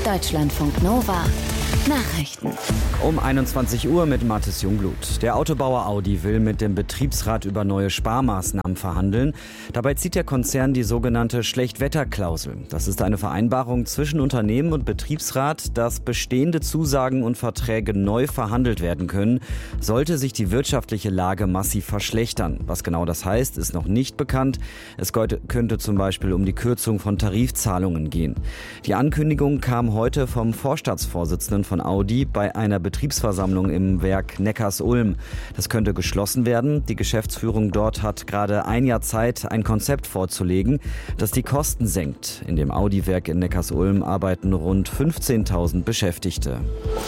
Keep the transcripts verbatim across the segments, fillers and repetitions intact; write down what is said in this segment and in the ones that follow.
Deutschlandfunk Nova. Nachrichten. Um einundzwanzig Uhr mit Mathis Jungblut. Der Autobauer Audi will mit dem Betriebsrat über neue Sparmaßnahmen verhandeln. Dabei zieht der Konzern die sogenannte Schlechtwetterklausel. Das ist eine Vereinbarung zwischen Unternehmen und Betriebsrat, dass bestehende Zusagen und Verträge neu verhandelt werden können, sollte sich die wirtschaftliche Lage massiv verschlechtern. Was genau das heißt, ist noch nicht bekannt. Es könnte zum Beispiel um die Kürzung von Tarifzahlungen gehen. Die Ankündigung kam heute vom Vorstandsvorsitzenden von Audi bei einer Betriebsversammlung im Werk Neckarsulm. Das könnte geschlossen werden. Die Geschäftsführung dort hat gerade ein Jahr Zeit, ein Konzept vorzulegen, das die Kosten senkt. In dem Audi-Werk in Neckarsulm arbeiten rund fünfzehntausend Beschäftigte.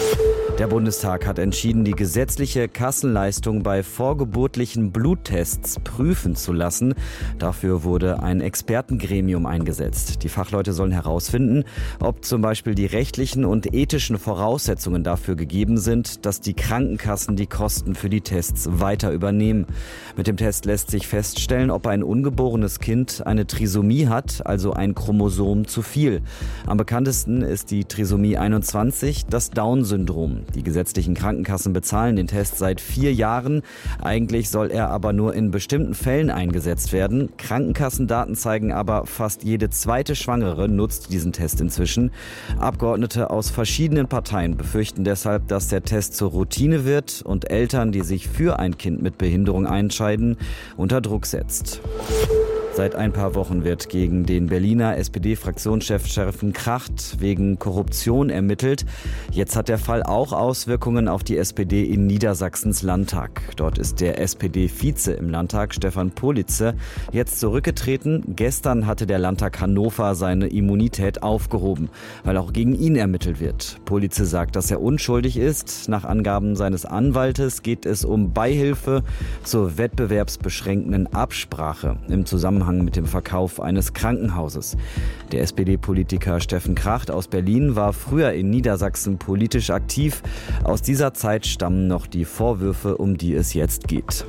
Der Bundestag hat entschieden, die gesetzliche Kassenleistung bei vorgeburtlichen Bluttests prüfen zu lassen. Dafür wurde ein Expertengremium eingesetzt. Die Fachleute sollen herausfinden, ob zum Beispiel die rechtlichen und ethischen Voraussetzungen dafür gegeben sind, dass die Krankenkassen die Kosten für die Tests weiter übernehmen. Mit dem Test lässt sich feststellen, ob ein ungeborenes Kind eine Trisomie hat, also ein Chromosom zu viel. Am bekanntesten ist die Trisomie einundzwanzig, das Down-Syndrom. Die gesetzlichen Krankenkassen bezahlen den Test seit vier Jahren. Eigentlich soll er aber nur in bestimmten Fällen eingesetzt werden. Krankenkassendaten zeigen aber, fast jede zweite Schwangere nutzt diesen Test inzwischen. Abgeordnete aus verschiedenen Parteien befürchten deshalb, dass der Test zur Routine wird und Eltern, die sich für ein Kind mit Behinderung entscheiden, unter Druck setzt. Seit ein paar Wochen wird gegen den Berliner S P D-Fraktionschef Steffen Kracht wegen Korruption ermittelt. Jetzt hat der Fall auch Auswirkungen auf die S P D in Niedersachsens Landtag. Dort ist der S P D-Vize im Landtag, Stefan Politze, jetzt zurückgetreten. Gestern hatte der Landtag Hannover seine Immunität aufgehoben, weil auch gegen ihn ermittelt wird. Politze sagt, dass er unschuldig ist. Nach Angaben seines Anwaltes geht es um Beihilfe zur wettbewerbsbeschränkenden Absprache im Zusammenhang mit dem Verkauf eines Krankenhauses. Der S P D-Politiker Steffen Kracht aus Berlin war früher in Niedersachsen politisch aktiv. Aus dieser Zeit stammen noch die Vorwürfe, um die es jetzt geht.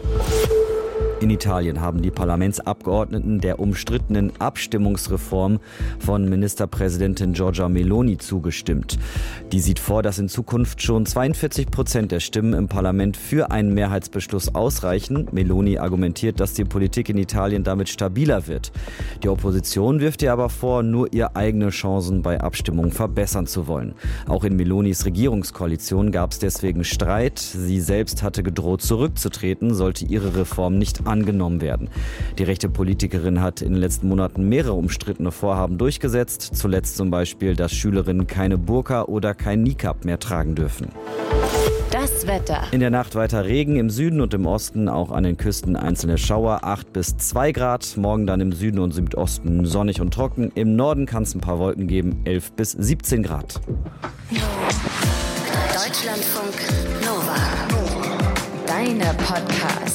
In Italien haben die Parlamentsabgeordneten der umstrittenen Abstimmungsreform von Ministerpräsidentin Giorgia Meloni zugestimmt. Die sieht vor, dass in Zukunft schon zweiundvierzig Prozent der Stimmen im Parlament für einen Mehrheitsbeschluss ausreichen. Meloni argumentiert, dass die Politik in Italien damit stabiler wird. Die Opposition wirft ihr aber vor, nur ihre eigene Chancen bei Abstimmungen verbessern zu wollen. Auch in Melonis Regierungskoalition gab es deswegen Streit. Sie selbst hatte gedroht, zurückzutreten, sollte ihre Reform nicht angenommen werden. Die rechte Politikerin hat in den letzten Monaten mehrere umstrittene Vorhaben durchgesetzt. Zuletzt zum Beispiel, dass Schülerinnen keine Burka oder kein Nikab mehr tragen dürfen. Das Wetter. In der Nacht weiter Regen, im Süden und im Osten, auch an den Küsten einzelne Schauer, acht bis zwei Grad. Morgen dann im Süden und Südosten sonnig und trocken. Im Norden kann es ein paar Wolken geben, elf bis siebzehn Grad. Deutschlandfunk Nova. Deine Podcasts.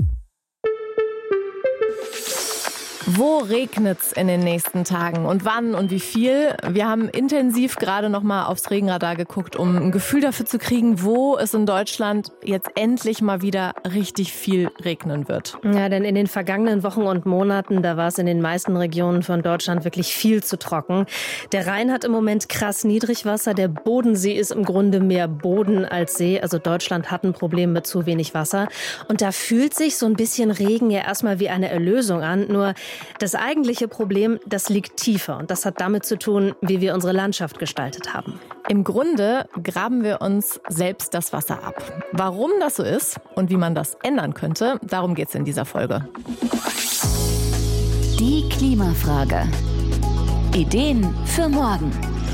Wo regnet's in den nächsten Tagen und wann und wie viel? Wir haben intensiv gerade noch mal aufs Regenradar geguckt, um ein Gefühl dafür zu kriegen, wo es in Deutschland jetzt endlich mal wieder richtig viel regnen wird. Ja, denn in den vergangenen Wochen und Monaten, da war es in den meisten Regionen von Deutschland wirklich viel zu trocken. Der Rhein hat im Moment krass Niedrigwasser, der Bodensee ist im Grunde mehr Boden als See. Also Deutschland hat ein Problem mit zu wenig Wasser. Und da fühlt sich so ein bisschen Regen ja erstmal wie eine Erlösung an, nur das eigentliche Problem, das liegt tiefer und das hat damit zu tun, wie wir unsere Landschaft gestaltet haben. Im Grunde graben wir uns selbst das Wasser ab. Warum das so ist und wie man das ändern könnte, darum geht's in dieser Folge. Die Klimafrage. Ideen für morgen.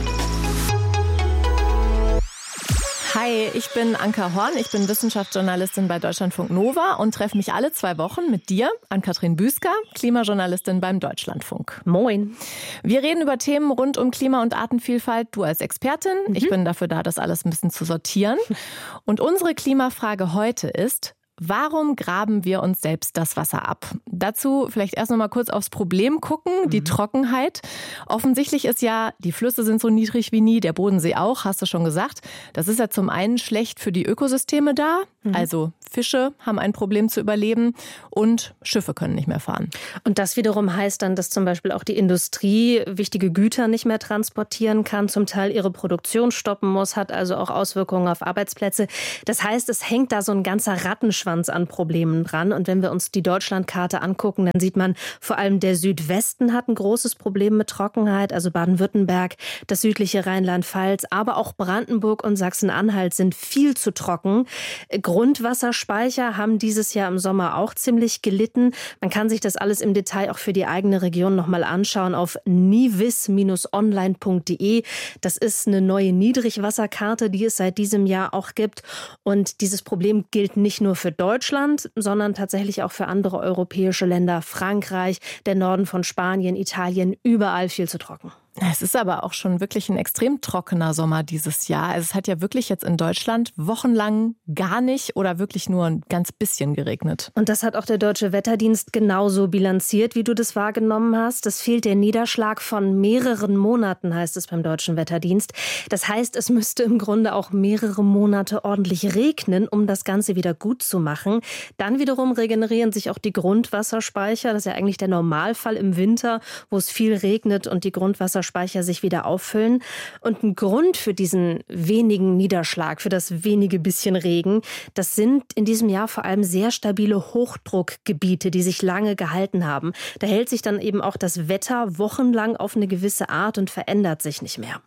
Hi, ich bin Anka Horn, ich bin Wissenschaftsjournalistin bei Deutschlandfunk Nova und treffe mich alle zwei Wochen mit dir, Ann-Kathrin Büsker, Klimajournalistin beim Deutschlandfunk. Moin. Wir reden über Themen rund um Klima- und Artenvielfalt, du als Expertin. Mhm. Ich bin dafür da, das alles ein bisschen zu sortieren. Und unsere Klimafrage heute ist: warum graben wir uns selbst das Wasser ab? Dazu vielleicht erst noch mal kurz aufs Problem gucken, mhm. die Trockenheit. Offensichtlich ist ja, die Flüsse sind so niedrig wie nie, der Bodensee auch, hast du schon gesagt. Das ist ja zum einen schlecht für die Ökosysteme da, mhm. also Fische haben ein Problem zu überleben und Schiffe können nicht mehr fahren. Und das wiederum heißt dann, dass zum Beispiel auch die Industrie wichtige Güter nicht mehr transportieren kann, zum Teil ihre Produktion stoppen muss, hat also auch Auswirkungen auf Arbeitsplätze. Das heißt, es hängt da so ein ganzer Rattenschwanz an Problemen dran. Und wenn wir uns die Deutschlandkarte angucken, dann sieht man, vor allem der Südwesten hat ein großes Problem mit Trockenheit, also Baden-Württemberg, das südliche Rheinland-Pfalz, aber auch Brandenburg und Sachsen-Anhalt sind viel zu trocken. Grundwasserspeicher haben dieses Jahr im Sommer auch ziemlich gelitten. Man kann sich das alles im Detail auch für die eigene Region nochmal anschauen auf nivis Bindestrich online punkt de. Das ist eine neue Niedrigwasserkarte, die es seit diesem Jahr auch gibt. Und dieses Problem gilt nicht nur für Deutschland, sondern tatsächlich auch für andere europäische Länder. Frankreich, der Norden von Spanien, Italien, überall viel zu trocken. Es ist aber auch schon wirklich ein extrem trockener Sommer dieses Jahr. Also es hat ja wirklich jetzt in Deutschland wochenlang gar nicht oder wirklich nur ein ganz bisschen geregnet. Und das hat auch der Deutsche Wetterdienst genauso bilanziert, wie du das wahrgenommen hast. Es fehlt der Niederschlag von mehreren Monaten, heißt es beim Deutschen Wetterdienst. Das heißt, es müsste im Grunde auch mehrere Monate ordentlich regnen, um das Ganze wieder gut zu machen. Dann wiederum regenerieren sich auch die Grundwasserspeicher. Das ist ja eigentlich der Normalfall im Winter, wo es viel regnet und die Grundwasserspeicher Speicher sich wieder auffüllen. Und ein Grund für diesen wenigen Niederschlag, für das wenige bisschen Regen, das sind in diesem Jahr vor allem sehr stabile Hochdruckgebiete, die sich lange gehalten haben. Da hält sich dann eben auch das Wetter wochenlang auf eine gewisse Art und verändert sich nicht mehr.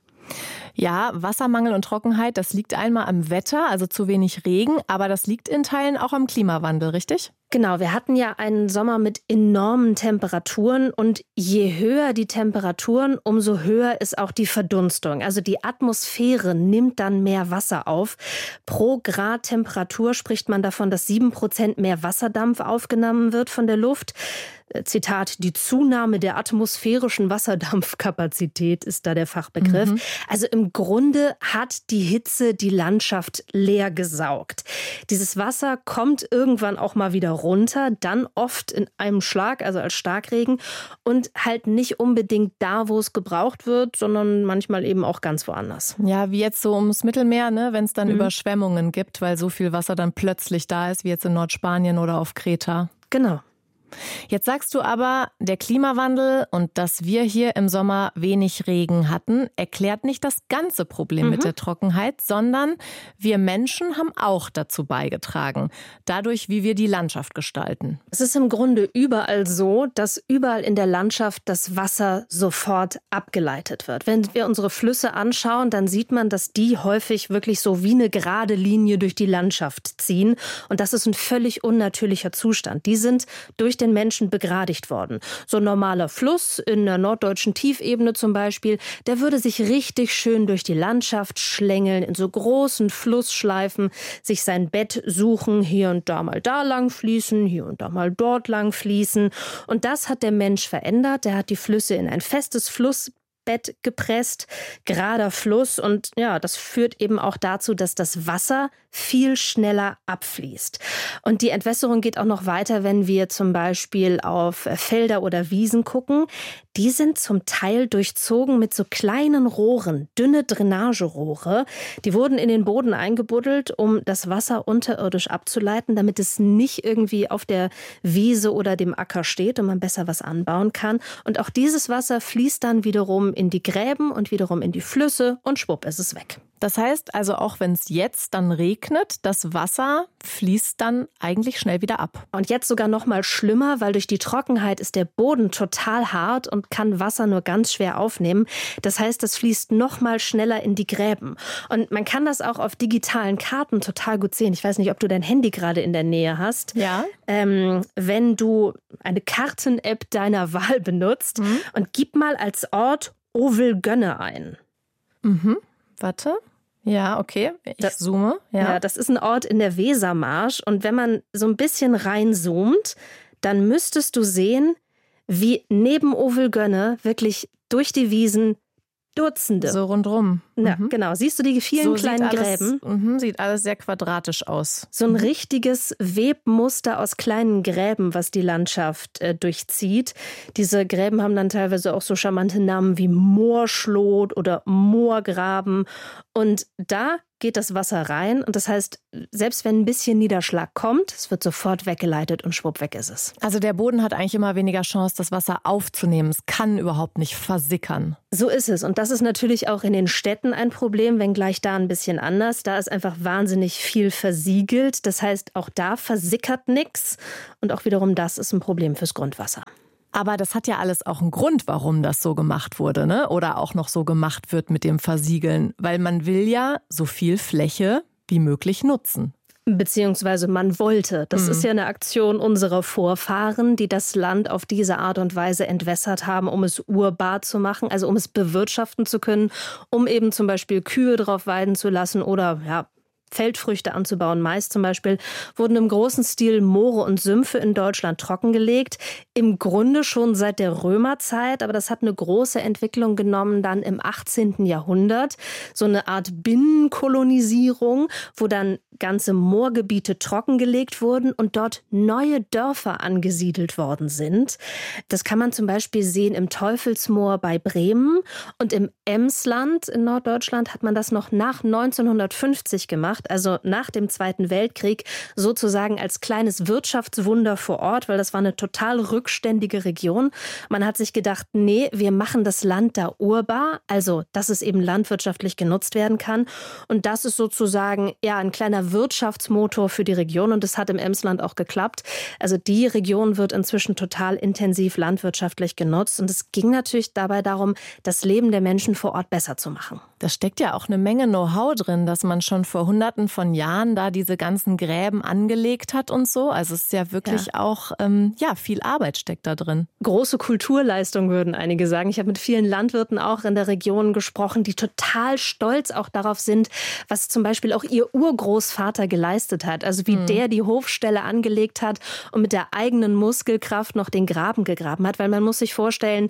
Ja, Wassermangel und Trockenheit, das liegt einmal am Wetter, also zu wenig Regen, aber das liegt in Teilen auch am Klimawandel, richtig? Genau, wir hatten ja einen Sommer mit enormen Temperaturen und je höher die Temperaturen, umso höher ist auch die Verdunstung. Also die Atmosphäre nimmt dann mehr Wasser auf. Pro Grad Temperatur spricht man davon, dass sieben Prozent mehr Wasserdampf aufgenommen wird von der Luft. Zitat, die Zunahme der atmosphärischen Wasserdampfkapazität ist da der Fachbegriff. Mhm. Also im Grunde hat die Hitze die Landschaft leer gesaugt. Dieses Wasser kommt irgendwann auch mal wieder runter, dann oft in einem Schlag, also als Starkregen und halt nicht unbedingt da, wo es gebraucht wird, sondern manchmal eben auch ganz woanders. Ja, wie jetzt so ums Mittelmeer, ne, wenn es dann mhm. Überschwemmungen gibt, weil so viel Wasser dann plötzlich da ist, wie jetzt in Nordspanien oder auf Kreta. Genau. Jetzt sagst du aber, der Klimawandel und dass wir hier im Sommer wenig Regen hatten, erklärt nicht das ganze Problem mhm. mit der Trockenheit, sondern wir Menschen haben auch dazu beigetragen, dadurch, wie wir die Landschaft gestalten. Es ist im Grunde überall so, dass überall in der Landschaft das Wasser sofort abgeleitet wird. Wenn wir unsere Flüsse anschauen, dann sieht man, dass die häufig wirklich so wie eine gerade Linie durch die Landschaft ziehen. Und das ist ein völlig unnatürlicher Zustand. Die sind durch den Menschen begradigt worden. So ein normaler Fluss in der norddeutschen Tiefebene zum Beispiel, der würde sich richtig schön durch die Landschaft schlängeln, in so großen Flussschleifen, sich sein Bett suchen, hier und da mal da lang fließen, hier und da mal dort lang fließen. Und das hat der Mensch verändert. Der hat die Flüsse in ein festes Flussbett gepresst, gerader Fluss. Und ja, das führt eben auch dazu, dass das Wasser viel schneller abfließt. Und die Entwässerung geht auch noch weiter, wenn wir zum Beispiel auf Felder oder Wiesen gucken. Die sind zum Teil durchzogen mit so kleinen Rohren, dünne Drainagerohre. Die wurden in den Boden eingebuddelt, um das Wasser unterirdisch abzuleiten, damit es nicht irgendwie auf der Wiese oder dem Acker steht und man besser was anbauen kann. Und auch dieses Wasser fließt dann wiederum in die Gräben und wiederum in die Flüsse und schwupp ist es weg. Das heißt also, auch wenn es jetzt dann regnet, das Wasser fließt dann eigentlich schnell wieder ab. Und jetzt sogar noch mal schlimmer, weil durch die Trockenheit ist der Boden total hart und kann Wasser nur ganz schwer aufnehmen. Das heißt, das fließt noch mal schneller in die Gräben. Und man kann das auch auf digitalen Karten total gut sehen. Ich weiß nicht, ob du dein Handy gerade in der Nähe hast. Ja. Ähm, wenn du eine Karten-App deiner Wahl benutzt mhm. und gib mal als Ort Ovelgönne ein. Mhm. Warte. Ja, okay. Ich das, zoome. Ja. ja, das ist ein Ort in der Wesermarsch. Und wenn man so ein bisschen reinzoomt, dann müsstest du sehen, wie neben Ovelgönne wirklich durch die Wiesen Dutzende. So rundrum. Ja, Mhm. genau. Siehst du die vielen So kleinen sieht alles, Gräben? Mhm, sieht alles sehr quadratisch aus. So ein richtiges Webmuster aus kleinen Gräben, was die Landschaft äh, durchzieht. Diese Gräben haben dann teilweise auch so charmante Namen wie Moorschlot oder Moorgraben. Und da geht das Wasser rein. Und das heißt, selbst wenn ein bisschen Niederschlag kommt, es wird sofort weggeleitet und schwupp, weg ist es. Also der Boden hat eigentlich immer weniger Chance, das Wasser aufzunehmen. Es kann überhaupt nicht versickern. So ist es. Und das ist natürlich auch in den Städten ein Problem, wenngleich da ein bisschen anders. Da ist einfach wahnsinnig viel versiegelt. Das heißt, auch da versickert nichts. Und auch wiederum das ist ein Problem fürs Grundwasser. Aber das hat ja alles auch einen Grund, warum das so gemacht wurde, ne? Oder auch noch so gemacht wird mit dem Versiegeln. Weil man will ja so viel Fläche wie möglich nutzen. Beziehungsweise man wollte. Das Mhm. ist ja eine Aktion unserer Vorfahren, die das Land auf diese Art und Weise entwässert haben, um es urbar zu machen, also um es bewirtschaften zu können, um eben zum Beispiel Kühe drauf weiden zu lassen oder ja, Feldfrüchte anzubauen. Mais zum Beispiel, wurden im großen Stil Moore und Sümpfe in Deutschland trockengelegt. Im Grunde schon seit der Römerzeit, aber das hat eine große Entwicklung genommen dann im achtzehnten Jahrhundert. So eine Art Binnenkolonisierung, wo dann ganze Moorgebiete trockengelegt wurden und dort neue Dörfer angesiedelt worden sind. Das kann man zum Beispiel sehen im Teufelsmoor bei Bremen und im Emsland in Norddeutschland hat man das noch nach neunzehnhundertfünfzig gemacht, also nach dem Zweiten Weltkrieg, sozusagen als kleines Wirtschaftswunder vor Ort, weil das war eine total rückständige Region. Man hat sich gedacht, nee, wir machen das Land da urbar, also dass es eben landwirtschaftlich genutzt werden kann. Und das ist sozusagen ja ein kleiner Wirtschaftsmotor für die Region und das hat im Emsland auch geklappt. Also die Region wird inzwischen total intensiv landwirtschaftlich genutzt und es ging natürlich dabei darum, das Leben der Menschen vor Ort besser zu machen. Da steckt ja auch eine Menge Know-how drin, dass man schon vor hunderten von Jahren da diese ganzen Gräben angelegt hat und so. Also es ist ja wirklich ja. auch, ähm, ja, viel Arbeit steckt da drin. Große Kulturleistung, würden einige sagen. Ich habe mit vielen Landwirten auch in der Region gesprochen, die total stolz auch darauf sind, was zum Beispiel auch ihr Urgroßvater geleistet hat. Also wie mhm. der die Hofstelle angelegt hat und mit der eigenen Muskelkraft noch den Graben gegraben hat. Weil man muss sich vorstellen,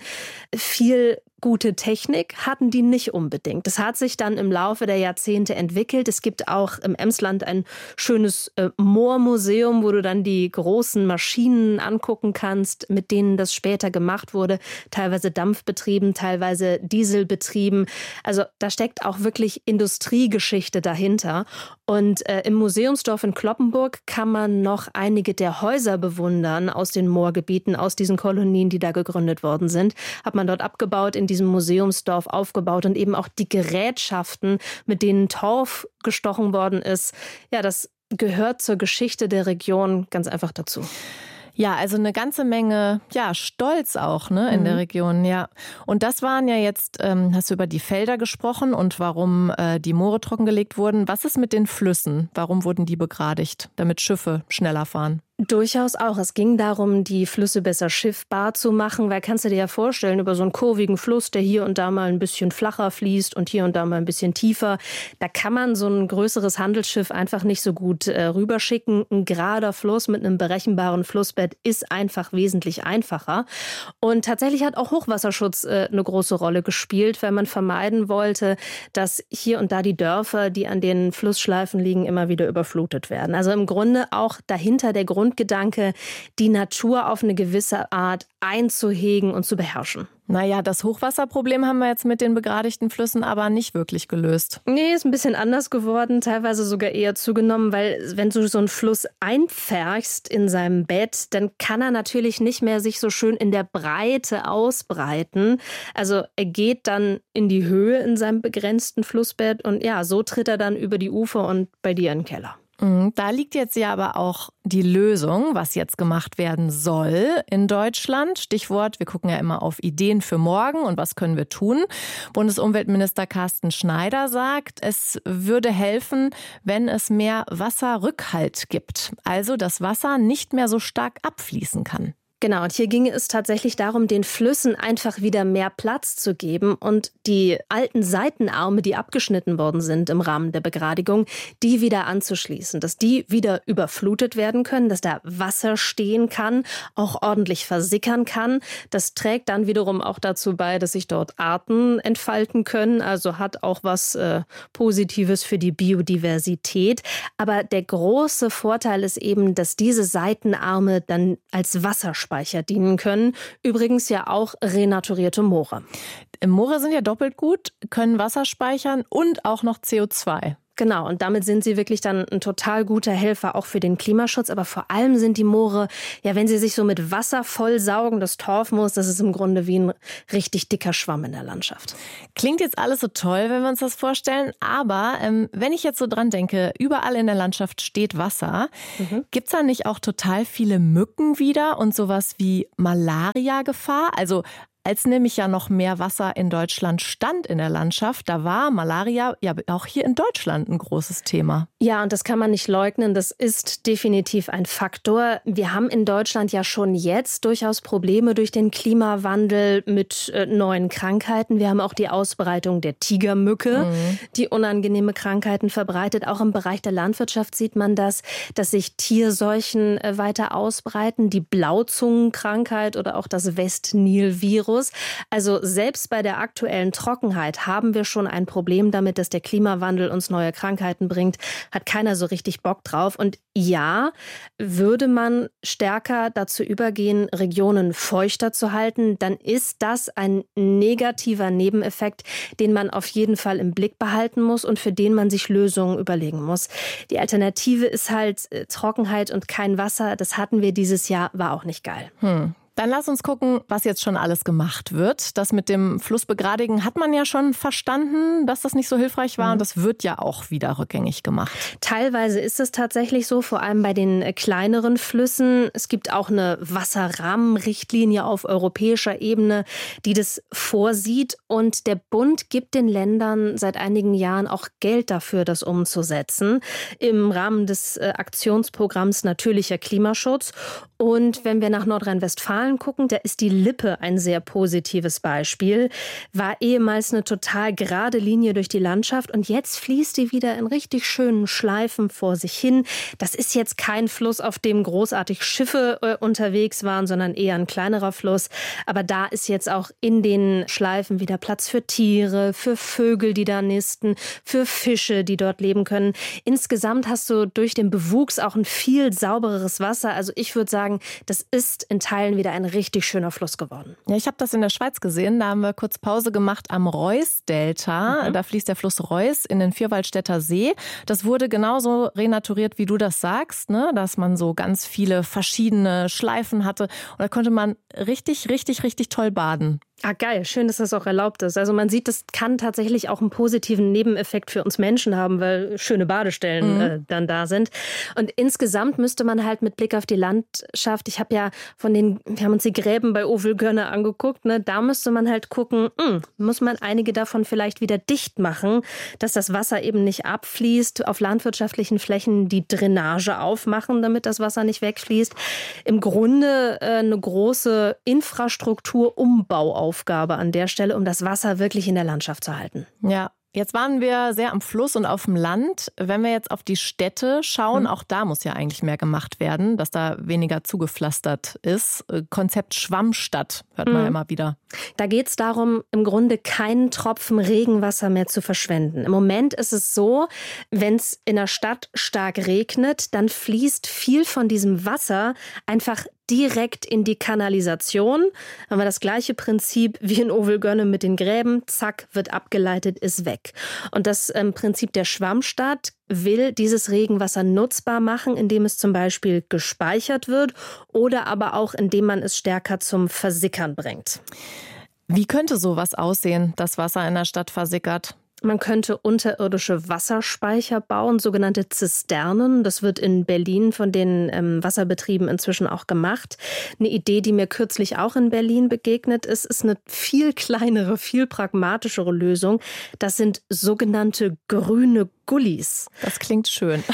viel gute Technik hatten die nicht unbedingt. Das hat sich dann im Laufe der Jahrzehnte entwickelt. Es gibt auch im Emsland ein schönes äh, Moormuseum, wo du dann die großen Maschinen angucken kannst, mit denen das später gemacht wurde. Teilweise dampfbetrieben, teilweise dieselbetrieben. Also da steckt auch wirklich Industriegeschichte dahinter. Und äh, im Museumsdorf in Cloppenburg kann man noch einige der Häuser bewundern aus den Moorgebieten, aus diesen Kolonien, die da gegründet worden sind. Hat man dort abgebaut, in diesem Museumsdorf aufgebaut und eben auch die Gerätschaften, mit denen Torf gestochen worden ist. Ja, das gehört zur Geschichte der Region ganz einfach dazu. Ja, also eine ganze Menge, ja, Stolz auch, ne, in mhm. der Region, ja. Und das waren ja jetzt, ähm, hast du über die Felder gesprochen und warum äh, die Moore trockengelegt wurden. Was ist mit den Flüssen? Warum wurden die begradigt, damit Schiffe schneller fahren? Durchaus auch. Es ging darum, die Flüsse besser schiffbar zu machen, weil kannst du dir ja vorstellen, über so einen kurvigen Fluss, der hier und da mal ein bisschen flacher fließt und hier und da mal ein bisschen tiefer, da kann man so ein größeres Handelsschiff einfach nicht so gut äh, rüberschicken. Ein gerader Fluss mit einem berechenbaren Flussbett ist einfach wesentlich einfacher. Und tatsächlich hat auch Hochwasserschutz äh, eine große Rolle gespielt, weil man vermeiden wollte, dass hier und da die Dörfer, die an den Flussschleifen liegen, immer wieder überflutet werden. Also im Grunde auch dahinter der Grund Gedanke, die Natur auf eine gewisse Art einzuhegen und zu beherrschen. Naja, das Hochwasserproblem haben wir jetzt mit den begradigten Flüssen aber nicht wirklich gelöst. Nee, ist ein bisschen anders geworden, teilweise sogar eher zugenommen, weil wenn du so einen Fluss einpferchst in seinem Bett, dann kann er natürlich nicht mehr sich so schön in der Breite ausbreiten. Also er geht dann in die Höhe in seinem begrenzten Flussbett und ja, so tritt er dann über die Ufer und bei dir in den Keller. Da liegt jetzt ja aber auch die Lösung, was jetzt gemacht werden soll in Deutschland. Stichwort, wir gucken ja immer auf Ideen für morgen und was können wir tun. Bundesumweltminister Carsten Schneider sagt, es würde helfen, wenn es mehr Wasserrückhalt gibt. Also das Wasser nicht mehr so stark abfließen kann. Genau, und hier ginge es tatsächlich darum, den Flüssen einfach wieder mehr Platz zu geben und die alten Seitenarme, die abgeschnitten worden sind im Rahmen der Begradigung, die wieder anzuschließen, dass die wieder überflutet werden können, dass da Wasser stehen kann, auch ordentlich versickern kann. Das trägt dann wiederum auch dazu bei, dass sich dort Arten entfalten können, also hat auch was äh, Positives für die Biodiversität. Aber der große Vorteil ist eben, dass diese Seitenarme dann als Wasserspeicher dienen können. Übrigens ja auch renaturierte Moore. Moore sind ja doppelt gut, können Wasser speichern und auch noch C O zwei. Genau, und damit sind sie wirklich dann ein total guter Helfer auch für den Klimaschutz. Aber vor allem sind die Moore, ja, wenn sie sich so mit Wasser vollsaugen, das Torfmoos, das ist im Grunde wie ein richtig dicker Schwamm in der Landschaft. Klingt jetzt alles so toll, wenn wir uns das vorstellen. Aber ähm, wenn ich jetzt so dran denke, überall in der Landschaft steht Wasser. Mhm. Gibt's da nicht auch total viele Mücken wieder und sowas wie Malaria-Gefahr? Also als nämlich ja noch mehr Wasser in Deutschland stand in der Landschaft, da war Malaria ja auch hier in Deutschland ein großes Thema. Ja, und das kann man nicht leugnen. Das ist definitiv ein Faktor. Wir haben in Deutschland ja schon jetzt durchaus Probleme durch den Klimawandel mit äh, neuen Krankheiten. Wir haben auch die Ausbreitung der Tigermücke, mhm. die unangenehme Krankheiten verbreitet. Auch im Bereich der Landwirtschaft sieht man das, dass sich Tierseuchen äh, weiter ausbreiten. Die Blauzungenkrankheit oder auch das Westnil-Virus. Also selbst bei der aktuellen Trockenheit haben wir schon ein Problem damit, dass der Klimawandel uns neue Krankheiten bringt. Hat keiner so richtig Bock drauf. Und ja, würde man stärker dazu übergehen, Regionen feuchter zu halten, dann ist das ein negativer Nebeneffekt, den man auf jeden Fall im Blick behalten muss und für den man sich Lösungen überlegen muss. Die Alternative ist halt Trockenheit und kein Wasser. Das hatten wir dieses Jahr, war auch nicht geil. Hm. Dann lass uns gucken, was jetzt schon alles gemacht wird. Das mit dem Flussbegradigen hat man ja schon verstanden, dass das nicht so hilfreich war. Mhm. Und das wird ja auch wieder rückgängig gemacht. Teilweise ist es tatsächlich so, vor allem bei den kleineren Flüssen. Es gibt auch eine Wasserrahmenrichtlinie auf europäischer Ebene, die das vorsieht. Und der Bund gibt den Ländern seit einigen Jahren auch Geld dafür, das umzusetzen. Im Rahmen des Aktionsprogramms Natürlicher Klimaschutz. Und wenn wir nach Nordrhein-Westfalen gucken, da ist die Lippe ein sehr positives Beispiel. War ehemals eine total gerade Linie durch die Landschaft und jetzt fließt die wieder in richtig schönen Schleifen vor sich hin. Das ist jetzt kein Fluss, auf dem großartig Schiffe äh, unterwegs waren, sondern eher ein kleinerer Fluss. Aber da ist jetzt auch in den Schleifen wieder Platz für Tiere, für Vögel, die da nisten, für Fische, die dort leben können. Insgesamt hast du durch den Bewuchs auch ein viel saubereres Wasser. Also ich würde sagen, das ist in Teilen wieder ein richtig schöner Fluss geworden. Ja, ich habe das in der Schweiz gesehen. Da haben wir kurz Pause gemacht am Reuss-Delta. Mhm. Da fließt der Fluss Reuss in den Vierwaldstätter See. Das wurde genauso renaturiert, wie du das sagst, ne? Dass man so ganz viele verschiedene Schleifen hatte. Und da konnte man richtig, richtig, richtig toll baden. Ah, geil. Schön, dass das auch erlaubt ist. Also man sieht, das kann tatsächlich auch einen positiven Nebeneffekt für uns Menschen haben, weil schöne Badestellen mhm. äh, dann da sind. Und insgesamt müsste man halt mit Blick auf die Landschaft, ich habe ja von den, wir haben uns die Gräben bei Ovelgönne angeguckt, ne, da müsste man halt gucken, mh, muss man einige davon vielleicht wieder dicht machen, dass das Wasser eben nicht abfließt, auf landwirtschaftlichen Flächen die Drainage aufmachen, damit das Wasser nicht wegfließt. Im Grunde äh, eine große Infrastrukturumbauaufgabe Aufgabe an der Stelle, um das Wasser wirklich in der Landschaft zu halten. Ja, jetzt waren wir sehr am Fluss und auf dem Land. Wenn wir jetzt auf die Städte schauen, mhm. auch da muss ja eigentlich mehr gemacht werden, dass da weniger zugepflastert ist. Konzept Schwammstadt hört man mhm. ja immer wieder. Da geht es darum, im Grunde keinen Tropfen Regenwasser mehr zu verschwenden. Im Moment ist es so, wenn es in der Stadt stark regnet, dann fließt viel von diesem Wasser einfach direkt in die Kanalisation. Haben wir das gleiche Prinzip wie in Ovelgönne mit den Gräben. Zack, wird abgeleitet, ist weg. Und das ähm, Prinzip der Schwammstadt will dieses Regenwasser nutzbar machen, indem es zum Beispiel gespeichert wird oder aber auch, indem man es stärker zum Versickern bringt. Wie könnte sowas aussehen, das Wasser in der Stadt versickert? Man könnte unterirdische Wasserspeicher bauen, sogenannte Zisternen. Das wird in Berlin von den ähm, Wasserbetrieben inzwischen auch gemacht. Eine Idee, die mir kürzlich auch in Berlin begegnet ist, ist eine viel kleinere, viel pragmatischere Lösung. Das sind sogenannte grüne Gullis. Das klingt schön.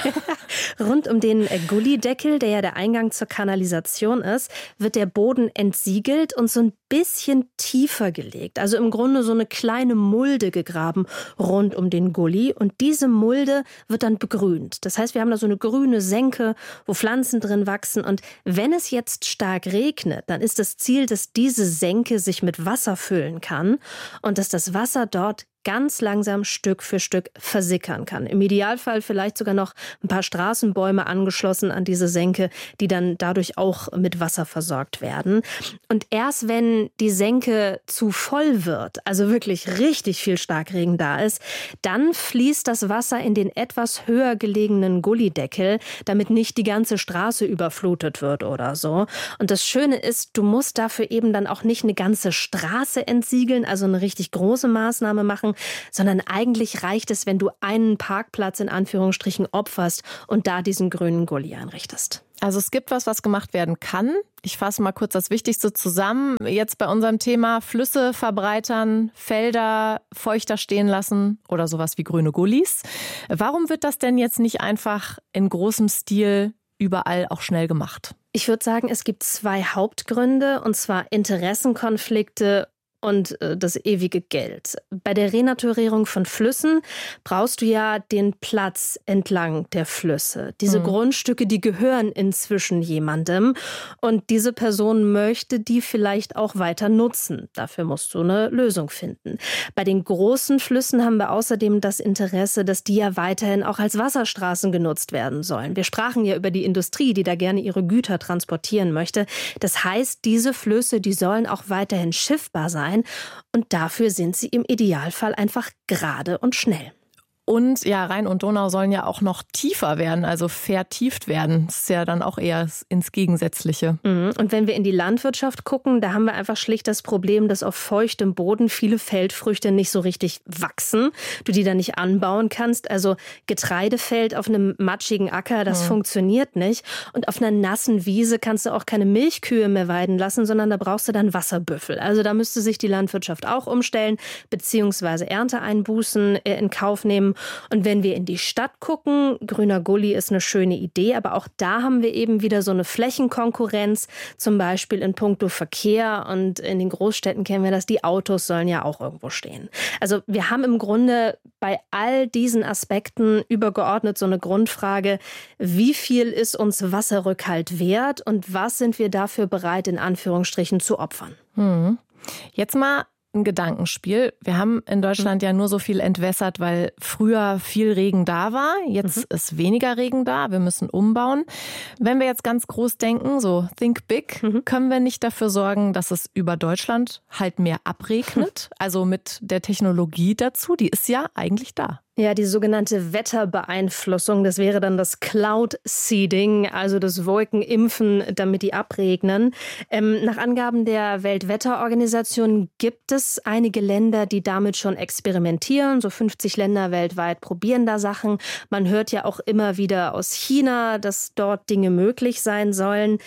Rund um den Gullydeckel, der ja der Eingang zur Kanalisation ist, wird der Boden entsiegelt und so ein bisschen tiefer gelegt. Also im Grunde so eine kleine Mulde gegraben rund um den Gully. Und diese Mulde wird dann begrünt. Das heißt, wir haben da so eine grüne Senke, wo Pflanzen drin wachsen. Und wenn es jetzt stark regnet, dann ist das Ziel, dass diese Senke sich mit Wasser füllen kann und dass das Wasser dort ganz langsam Stück für Stück versickern kann. Im Idealfall vielleicht sogar noch ein paar Straßenbäume angeschlossen an diese Senke, die dann dadurch auch mit Wasser versorgt werden. Und erst wenn die Senke zu voll wird, also wirklich richtig viel Starkregen da ist, dann fließt das Wasser in den etwas höher gelegenen Gullydeckel, damit nicht die ganze Straße überflutet wird oder so. Und das Schöne ist, du musst dafür eben dann auch nicht eine ganze Straße entsiegeln, also eine richtig große Maßnahme machen, sondern eigentlich reicht es, wenn du einen Parkplatz in Anführungsstrichen opferst und da diesen grünen Gully einrichtest. Also es gibt was, was gemacht werden kann. Ich fasse mal kurz das Wichtigste zusammen. Jetzt bei unserem Thema Flüsse verbreitern, Felder feuchter stehen lassen oder sowas wie grüne Gullis. Warum wird das denn jetzt nicht einfach in großem Stil überall auch schnell gemacht? Ich würde sagen, es gibt zwei Hauptgründe, und zwar Interessenkonflikte und das ewige Geld. Bei der Renaturierung von Flüssen brauchst du ja den Platz entlang der Flüsse. Diese mhm. Grundstücke, die gehören inzwischen jemandem und diese Person möchte die vielleicht auch weiter nutzen. Dafür musst du eine Lösung finden. Bei den großen Flüssen haben wir außerdem das Interesse, dass die ja weiterhin auch als Wasserstraßen genutzt werden sollen. Wir sprachen ja über die Industrie, die da gerne ihre Güter transportieren möchte. Das heißt, diese Flüsse, die sollen auch weiterhin schiffbar sein. Und dafür sind sie im Idealfall einfach gerade und schnell. Und ja, Rhein und Donau sollen ja auch noch tiefer werden, also vertieft werden. Das ist ja dann auch eher ins Gegensätzliche. Und wenn wir in die Landwirtschaft gucken, da haben wir einfach schlicht das Problem, dass auf feuchtem Boden viele Feldfrüchte nicht so richtig wachsen. Du die dann nicht anbauen kannst. Also Getreidefeld auf einem matschigen Acker, das mhm. funktioniert nicht. Und auf einer nassen Wiese kannst du auch keine Milchkühe mehr weiden lassen, sondern da brauchst du dann Wasserbüffel. Also da müsste sich die Landwirtschaft auch umstellen, beziehungsweise Ernteeinbußen in Kauf nehmen. Und wenn wir in die Stadt gucken, grüner Gully ist eine schöne Idee, aber auch da haben wir eben wieder so eine Flächenkonkurrenz, zum Beispiel in puncto Verkehr, und in den Großstädten kennen wir das, die Autos sollen ja auch irgendwo stehen. Also wir haben im Grunde bei all diesen Aspekten übergeordnet so eine Grundfrage, wie viel ist uns Wasserrückhalt wert und was sind wir dafür bereit, in Anführungsstrichen zu opfern? Hm. Jetzt mal ein Gedankenspiel. Wir haben in Deutschland ja nur so viel entwässert, weil früher viel Regen da war. Jetzt mhm. ist weniger Regen da. Wir müssen umbauen. Wenn wir jetzt ganz groß denken, so think big, mhm. können wir nicht dafür sorgen, dass es über Deutschland halt mehr abregnet? Also mit der Technologie dazu, die ist ja eigentlich da. Ja, die sogenannte Wetterbeeinflussung, das wäre dann das Cloud Seeding, also das Wolkenimpfen, damit die abregnen. Ähm, nach Angaben der Weltwetterorganisation gibt es einige Länder, die damit schon experimentieren. So fünfzig Länder weltweit probieren da Sachen. Man hört ja auch immer wieder aus China, dass dort Dinge möglich sein sollen.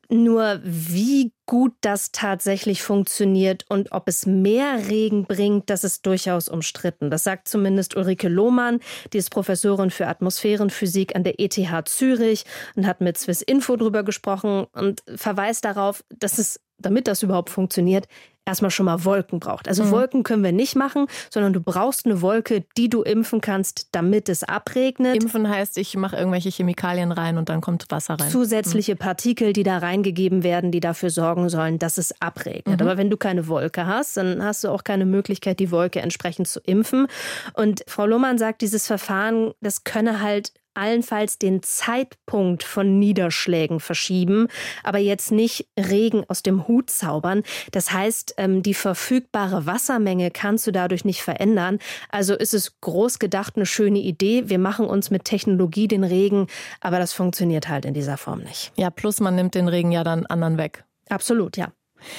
Nur wie gut das tatsächlich funktioniert und ob es mehr Regen bringt, das ist durchaus umstritten. Das sagt zumindest Ulrike Lohmann, die ist Professorin für Atmosphärenphysik an der E T H Zürich und hat mit Swiss Info drüber gesprochen und verweist darauf, dass es, damit das überhaupt funktioniert, erstmal schon mal Wolken braucht. Also mhm. Wolken können wir nicht machen, sondern du brauchst eine Wolke, die du impfen kannst, damit es abregnet. Impfen heißt, ich mache irgendwelche Chemikalien rein und dann kommt Wasser rein. Zusätzliche mhm. Partikel, die da reingegeben werden, die dafür sorgen sollen, dass es abregnet. Mhm. Aber wenn du keine Wolke hast, dann hast du auch keine Möglichkeit, die Wolke entsprechend zu impfen. Und Frau Lohmann sagt, dieses Verfahren, das könne halt allenfalls den Zeitpunkt von Niederschlägen verschieben, aber jetzt nicht Regen aus dem Hut zaubern. Das heißt, die verfügbare Wassermenge kannst du dadurch nicht verändern. Also ist es groß gedacht eine schöne Idee. Wir machen uns mit Technologie den Regen, aber das funktioniert halt in dieser Form nicht. Ja, plus man nimmt den Regen ja dann anderen weg. Absolut, ja.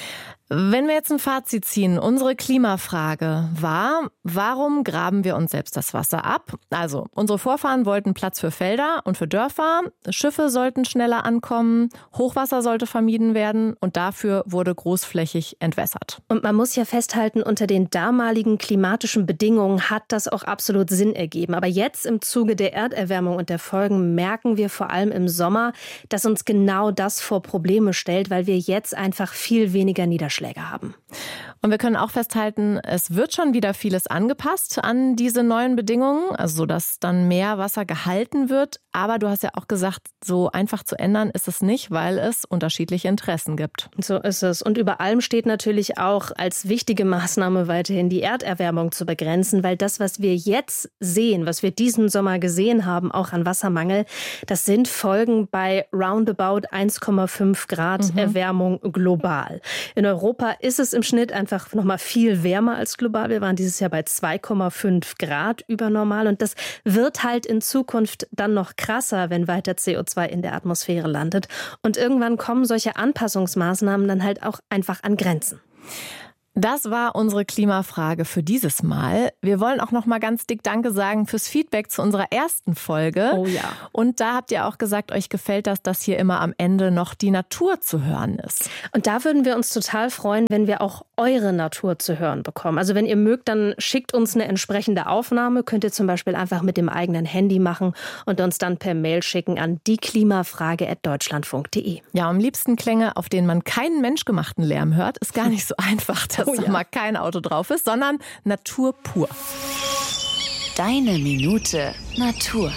Wenn wir jetzt ein Fazit ziehen, unsere Klimafrage war, warum graben wir uns selbst das Wasser ab? Also, unsere Vorfahren wollten Platz für Felder und für Dörfer, Schiffe sollten schneller ankommen, Hochwasser sollte vermieden werden und dafür wurde großflächig entwässert. Und man muss ja festhalten, unter den damaligen klimatischen Bedingungen hat das auch absolut Sinn ergeben. Aber jetzt im Zuge der Erderwärmung und der Folgen merken wir vor allem im Sommer, dass uns genau das vor Probleme stellt, weil wir jetzt einfach viel weniger Niederschläge haben. Und wir können auch festhalten, es wird schon wieder vieles angepasst an diese neuen Bedingungen, also dass dann mehr Wasser gehalten wird. Aber du hast ja auch gesagt, so einfach zu ändern ist es nicht, weil es unterschiedliche Interessen gibt. So ist es. Und über allem steht natürlich auch als wichtige Maßnahme weiterhin die Erderwärmung zu begrenzen, weil das, was wir jetzt sehen, was wir diesen Sommer gesehen haben, auch an Wassermangel, das sind Folgen bei roundabout eins Komma fünf Grad mhm. Erwärmung global. In Europa ist es im Schnitt einfach noch mal viel wärmer als global. Wir waren dieses Jahr bei zwei Komma fünf Grad über normal. Und das wird halt in Zukunft dann noch krasser, wenn weiter C O zwei in der Atmosphäre landet. Und irgendwann kommen solche Anpassungsmaßnahmen dann halt auch einfach an Grenzen. Das war unsere Klimafrage für dieses Mal. Wir wollen auch noch mal ganz dick Danke sagen fürs Feedback zu unserer ersten Folge. Oh ja. Und da habt ihr auch gesagt, euch gefällt das, dass hier immer am Ende noch die Natur zu hören ist. Und da würden wir uns total freuen, wenn wir auch eure Natur zu hören bekommen. Also wenn ihr mögt, dann schickt uns eine entsprechende Aufnahme. Könnt ihr zum Beispiel einfach mit dem eigenen Handy machen und uns dann per Mail schicken an dieklimafrage at deutschlandfunk punkt de. Ja, am liebsten Klänge, auf denen man keinen menschgemachten Lärm hört. Ist gar nicht so einfach, dass Oh ja. da mal kein Auto drauf ist, sondern Natur pur. Deine Minute Natur.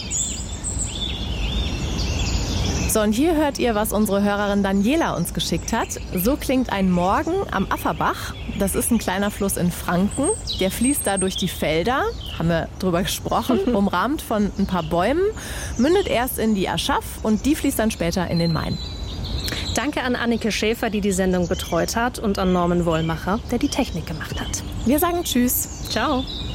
So, und hier hört ihr, was unsere Hörerin Daniela uns geschickt hat. So klingt ein Morgen am Afferbach. Das ist ein kleiner Fluss in Franken. Der fließt da durch die Felder, haben wir drüber gesprochen, umrahmt von ein paar Bäumen, mündet erst in die Aschach und die fließt dann später in den Main. Danke an Annike Schäfer, die die Sendung betreut hat, und an Norman Wollmacher, der die Technik gemacht hat. Wir sagen Tschüss. Ciao.